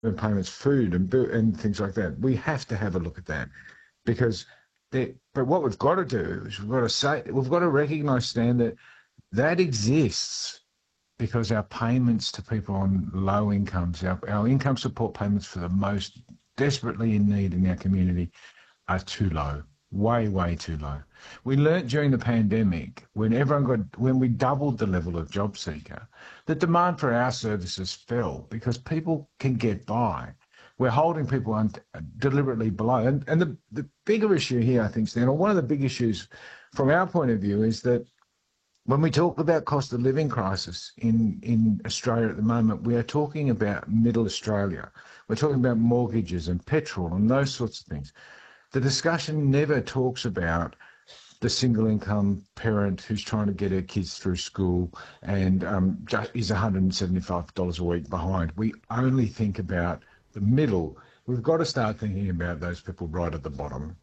payments, food and things like that. We have to have a look at that because but what we've got to do is we've got to recognise, Stan, that that exists because our payments to people on low incomes, our income support payments for the most desperately in need in our community are too low, way, way too low. We learnt during the pandemic when we doubled the level of job seeker, the demand for our services fell because people can get by. We're holding people deliberately below. And the bigger issue here, I think, Stan, or one of the big issues from our point of view is that when we talk about cost of living crisis in Australia at the moment, we are talking about middle Australia. We're talking about mortgages and petrol and those sorts of things. The discussion never talks about the single income parent who's trying to get her kids through school and is $175 a week behind. We only think about the middle. We've got to start thinking about those people right at the bottom.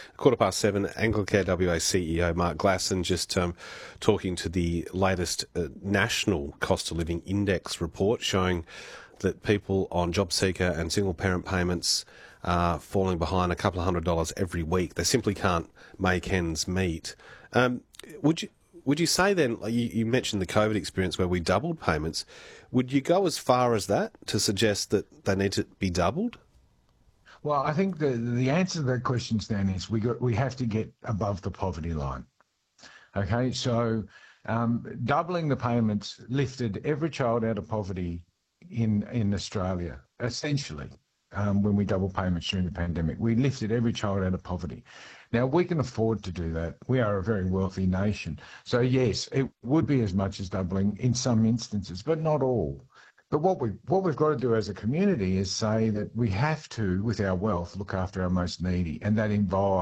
7:15, Anglicare WA CEO Mark Glasson just talking to the latest national cost of living index report showing that people on job seeker and single parent payments are falling behind a couple of $100 every week. They simply can't make ends meet. Would you say then, you mentioned the COVID experience where we doubled payments, would you go as far as that to suggest that they need to be doubled? Well, I think the answer to that question, Stan, is we have to get above the poverty line. Okay, so doubling the payments lifted every child out of poverty in Australia, essentially. When we doubled payments during the pandemic, we lifted every child out of poverty. Now, we can afford to do that. We are a very wealthy nation. So, yes, it would be as much as doubling in some instances, but not all. But what we've got to do as a community is say that we have to, with our wealth, look after our most needy, and that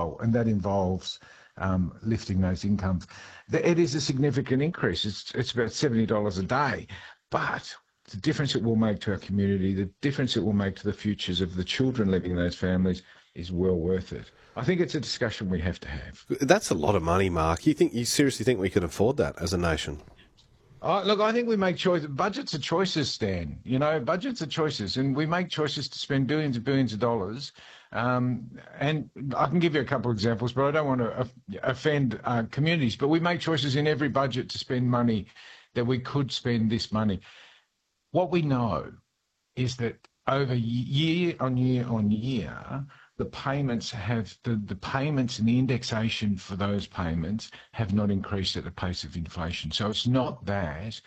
involves lifting those incomes. It is a significant increase. It's about $70 a day, but the difference it will make to our community, the difference it will make to the futures of the children living in those families is well worth it. I think it's a discussion we have to have. That's a lot of money, Mark. You seriously think we can afford that as a nation? Look, I think we make choices. Budgets are choices, Stan. Budgets are choices, and we make choices to spend billions and billions of dollars. And I can give you a couple of examples, but I don't want to offend communities. But we make choices in every budget to spend money that we could spend this money. What we know is that over year on year on year, the payments the payments and the indexation for those payments have not increased at the pace of inflation. So it's not that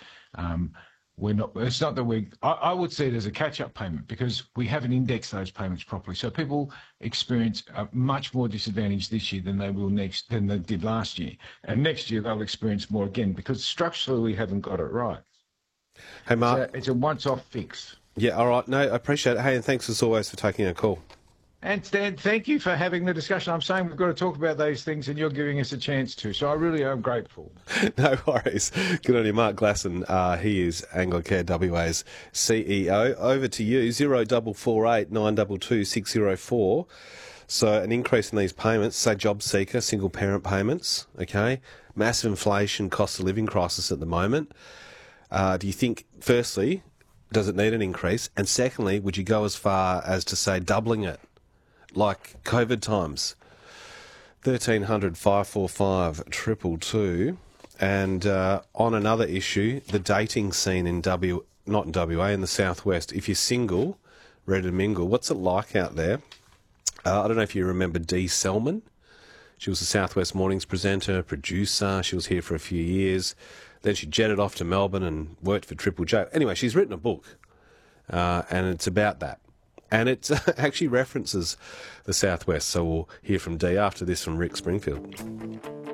I would see it as a catch-up payment because we haven't indexed those payments properly. So people experience a much more disadvantage this year than they did last year. And next year they'll experience more again because structurally we haven't got it right. Hey, Mark. It's a once-off fix. Yeah, all right. No, I appreciate it. Hey, and thanks as always for taking a call. And Stan, thank you for having the discussion. I'm saying we've got to talk about those things and you're giving us a chance to. So I really am grateful. No worries. Good on you, Mark Glasson. He is Anglicare WA's CEO. Over to you, 0448 922 604. So an increase in these payments, say job seeker, single parent payments, okay? Massive inflation, cost of living crisis at the moment. Do you think, firstly, does it need an increase? And secondly, would you go as far as to say doubling it? Like COVID times, 1300 545 222. And on another issue, the dating scene in not in WA, in the southwest. If you're single, ready to mingle, what's it like out there? I don't know if you remember Dee Selman. She was a Southwest Mornings presenter, producer. She was here for a few years. Then she jetted off to Melbourne and worked for Triple J. Anyway, she's written a book, and it's about that. And it actually references the Southwest. So we'll hear from Dee after this from Rick Springfield.